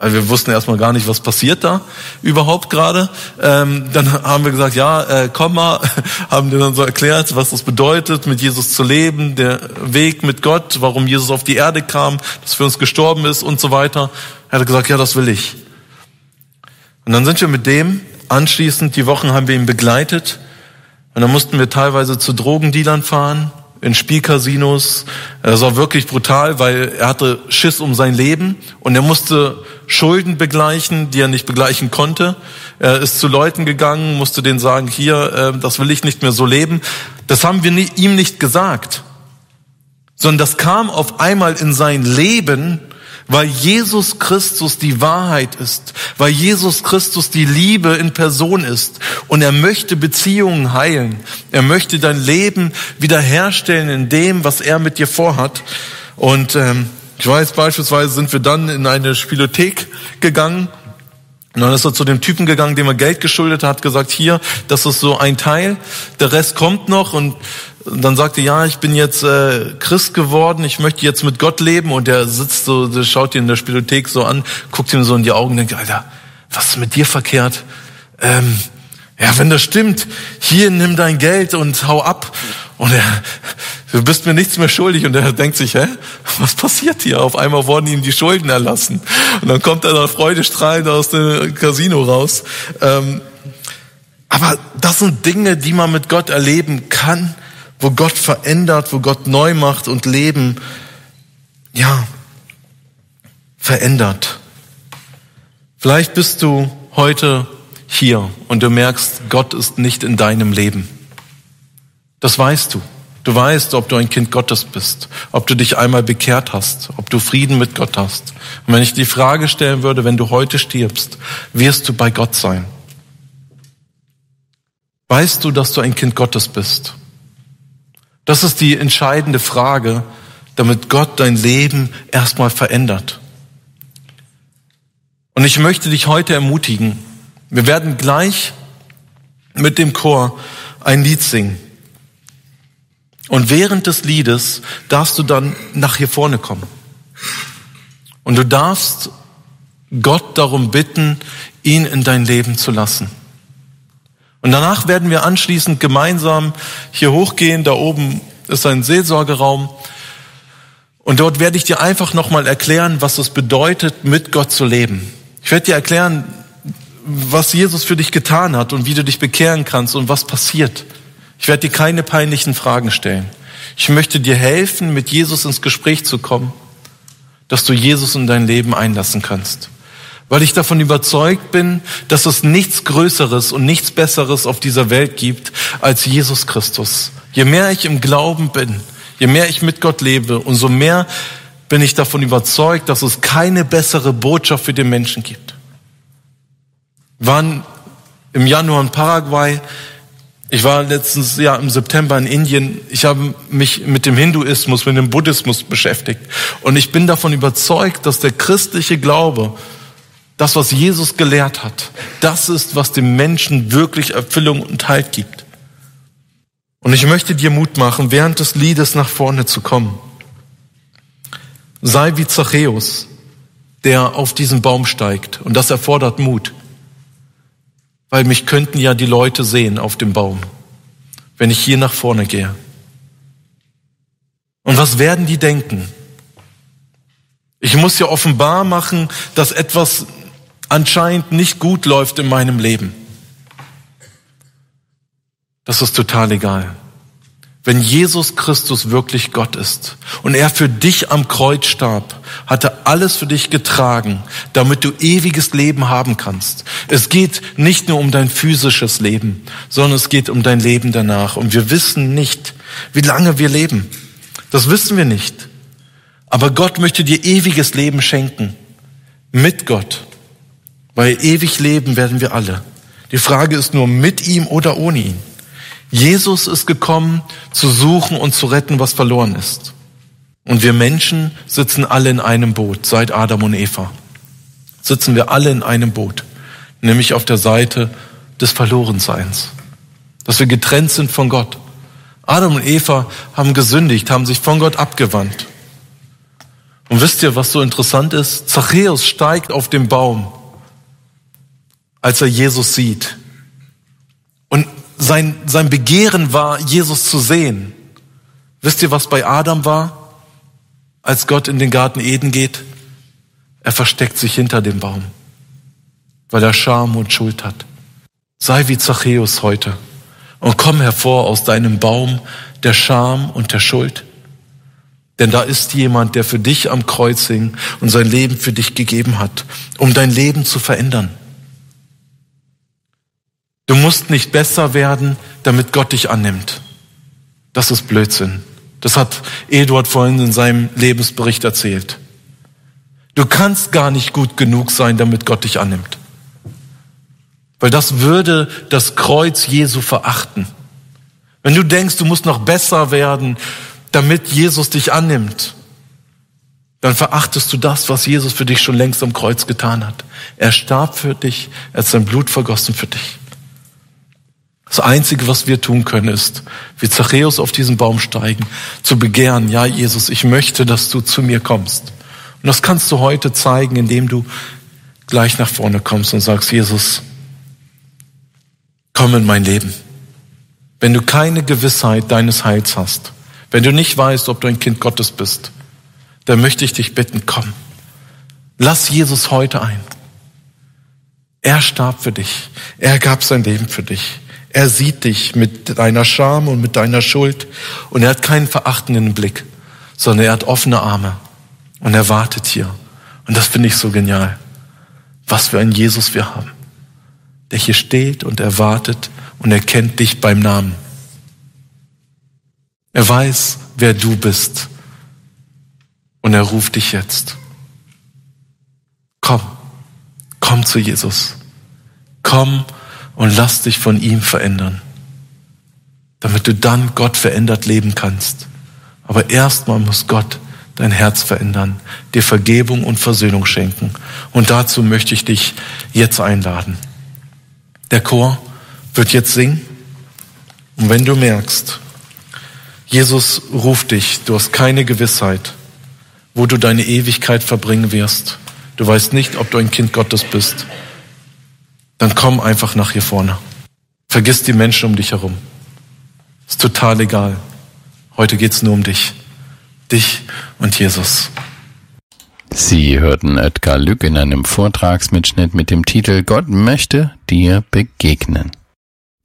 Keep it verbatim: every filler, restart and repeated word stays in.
Also wir wussten erstmal gar nicht, was passiert da überhaupt gerade. Ähm, dann haben wir gesagt, ja, äh, komm mal, haben dir dann so erklärt, was das bedeutet, mit Jesus zu leben, der Weg mit Gott, warum Jesus auf die Erde kam, dass für uns gestorben ist und so weiter. Er hat gesagt, ja, das will ich. Und dann sind wir mit dem, anschließend, die Wochen haben wir ihn begleitet. Und dann mussten wir teilweise zu Drogendealern fahren, in Spielcasinos. Das war wirklich brutal, weil er hatte Schiss um sein Leben und er musste Schulden begleichen, die er nicht begleichen konnte. Er ist zu Leuten gegangen, musste denen sagen, hier, das will ich nicht mehr so leben. Das haben wir ihm nicht gesagt, sondern das kam auf einmal in sein Leben, weil Jesus Christus die Wahrheit ist, weil Jesus Christus die Liebe in Person ist und er möchte Beziehungen heilen. Er möchte dein Leben wiederherstellen in dem, was er mit dir vorhat. Und ähm, ich weiß, beispielsweise sind wir dann in eine Spielothek gegangen und dann ist er zu dem Typen gegangen, dem er Geld geschuldet hat, gesagt, hier, das ist so ein Teil, der Rest kommt noch. Und dann sagte, ja, ich bin jetzt äh, Christ geworden, ich möchte jetzt mit Gott leben. Und der sitzt so, der schaut ihn in der Spielothek so an, guckt ihm so in die Augen und denkt, Alter, was ist mit dir verkehrt? Ähm, ja, wenn das stimmt, hier, nimm dein Geld und hau ab. Und er, du bist mir nichts mehr schuldig. Und er denkt sich, hä, was passiert hier? Auf einmal wurden ihm die Schulden erlassen. Und dann kommt er da freudestrahlend aus dem Casino raus. Ähm, aber das sind Dinge, die man mit Gott erleben kann, wo Gott verändert, wo Gott neu macht und Leben, ja, verändert. Vielleicht bist du heute hier und du merkst, Gott ist nicht in deinem Leben. Das weißt du. Du weißt, ob du ein Kind Gottes bist, ob du dich einmal bekehrt hast, ob du Frieden mit Gott hast. Und wenn ich die Frage stellen würde, wenn du heute stirbst, wirst du bei Gott sein? Weißt du, dass du ein Kind Gottes bist? Das ist die entscheidende Frage, damit Gott dein Leben erstmal verändert. Und ich möchte dich heute ermutigen. Wir werden gleich mit dem Chor ein Lied singen. Und während des Liedes darfst du dann nach hier vorne kommen. Und du darfst Gott darum bitten, ihn in dein Leben zu lassen. Und danach werden wir anschließend gemeinsam hier hochgehen. Da oben ist ein Seelsorgeraum. Und dort werde ich dir einfach nochmal erklären, was es bedeutet, mit Gott zu leben. Ich werde dir erklären, was Jesus für dich getan hat und wie du dich bekehren kannst und was passiert. Ich werde dir keine peinlichen Fragen stellen. Ich möchte dir helfen, mit Jesus ins Gespräch zu kommen, dass du Jesus in dein Leben einlassen kannst. Weil ich davon überzeugt bin, dass es nichts Größeres und nichts Besseres auf dieser Welt gibt als Jesus Christus. Je mehr ich im Glauben bin, je mehr ich mit Gott lebe, umso mehr bin ich davon überzeugt, dass es keine bessere Botschaft für den Menschen gibt. Wir waren im Januar in Paraguay. Ich war letztens ja im September in Indien. Ich habe mich mit dem Hinduismus, mit dem Buddhismus beschäftigt. Und ich bin davon überzeugt, dass der christliche Glaube, das, was Jesus gelehrt hat, das ist, was dem Menschen wirklich Erfüllung und Halt gibt. Und ich möchte dir Mut machen, während des Liedes nach vorne zu kommen. Sei wie Zachäus, der auf diesen Baum steigt. Und das erfordert Mut. Weil mich könnten ja die Leute sehen auf dem Baum, wenn ich hier nach vorne gehe. Und was werden die denken? Ich muss ja offenbar machen, dass etwas anscheinend nicht gut läuft in meinem Leben. Das ist total egal. Wenn Jesus Christus wirklich Gott ist und er für dich am Kreuz starb, hat er alles für dich getragen, damit du ewiges Leben haben kannst. Es geht nicht nur um dein physisches Leben, sondern es geht um dein Leben danach. Und wir wissen nicht, wie lange wir leben. Das wissen wir nicht. Aber Gott möchte dir ewiges Leben schenken. Mit Gott. Weil ewig leben werden wir alle. Die Frage ist nur, mit ihm oder ohne ihn. Jesus ist gekommen, zu suchen und zu retten, was verloren ist. Und wir Menschen sitzen alle in einem Boot, seit Adam und Eva. Sitzen wir alle in einem Boot, nämlich auf der Seite des Verlorenseins. Dass wir getrennt sind von Gott. Adam und Eva haben gesündigt, haben sich von Gott abgewandt. Und wisst ihr, was so interessant ist? Zachäus steigt auf den Baum, als er Jesus sieht. Und sein, sein Begehren war, Jesus zu sehen. Wisst ihr, was bei Adam war, als Gott in den Garten Eden geht? Er versteckt sich hinter dem Baum, weil er Scham und Schuld hat. Sei wie Zachäus heute und komm hervor aus deinem Baum der Scham und der Schuld. Denn da ist jemand, der für dich am Kreuz hing und sein Leben für dich gegeben hat, um dein Leben zu verändern. Du musst nicht besser werden, damit Gott dich annimmt. Das ist Blödsinn. Das hat Eduard vorhin in seinem Lebensbericht erzählt. Du kannst gar nicht gut genug sein, damit Gott dich annimmt. Weil das würde das Kreuz Jesu verachten. Wenn du denkst, du musst noch besser werden, damit Jesus dich annimmt, dann verachtest du das, was Jesus für dich schon längst am Kreuz getan hat. Er starb für dich, er hat sein Blut vergossen für dich. Das Einzige, was wir tun können, ist, wie Zachäus auf diesen Baum steigen, zu begehren, ja Jesus, ich möchte, dass du zu mir kommst. Und das kannst du heute zeigen, indem du gleich nach vorne kommst und sagst, Jesus, komm in mein Leben. Wenn du keine Gewissheit deines Heils hast, wenn du nicht weißt, ob du ein Kind Gottes bist, dann möchte ich dich bitten, komm. Lass Jesus heute ein. Er starb für dich. Er gab sein Leben für dich. Er sieht dich mit deiner Scham und mit deiner Schuld. Und er hat keinen verachtenden Blick, sondern er hat offene Arme. Und er wartet hier. Und das finde ich so genial. Was für einen Jesus wir haben. Der hier steht und er wartet und er kennt dich beim Namen. Er weiß, wer du bist. Und er ruft dich jetzt. Komm, komm zu Jesus. Komm und lass dich von ihm verändern. Damit du dann Gott verändert leben kannst. Aber erstmal muss Gott dein Herz verändern, dir Vergebung und Versöhnung schenken. Und dazu möchte ich dich jetzt einladen. Der Chor wird jetzt singen. Und wenn du merkst, Jesus ruft dich, du hast keine Gewissheit, wo du deine Ewigkeit verbringen wirst. Du weißt nicht, ob du ein Kind Gottes bist. Dann komm einfach nach hier vorne. Vergiss die Menschen um dich herum. Ist total egal. Heute geht's nur um dich. Dich und Jesus. Sie hörten Oetker Lück in einem Vortragsmitschnitt mit dem Titel Gott möchte dir begegnen.